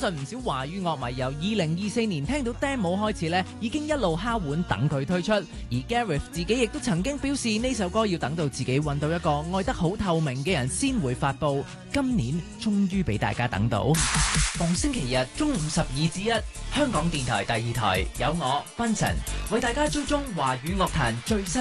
信唔少華語樂迷由2024年聽到 demo 開始咧，已經一路敲碗等佢推出。而 Gareth 自己亦都曾經表示呢首歌要等到自己揾到一個愛得好透明嘅人先會發佈。今年終於俾大家等到。逢星期日中午12至1，香港電台第2台有我 Benson 為大家追蹤華語樂壇最新